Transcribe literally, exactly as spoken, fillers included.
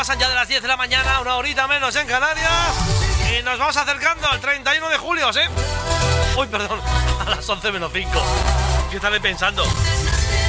pasan ya de las diez de la mañana, una horita menos en Canarias. Y nos vamos acercando al treinta y uno de julio, ¿eh? Uy, perdón, a las once menos cinco. ¿Qué estaré pensando?